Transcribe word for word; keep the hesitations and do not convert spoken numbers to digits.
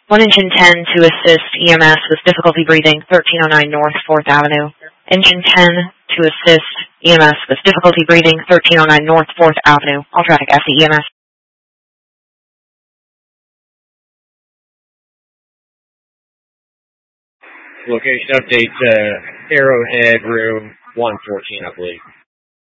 one Engine ten to assist E M S with difficulty breathing, thirteen oh nine North fourth Avenue. Engine ten to assist E M S with difficulty breathing, thirteen oh nine North fourth Avenue. All traffic after E M S. Location update to Arrowhead, room one fourteen, I believe.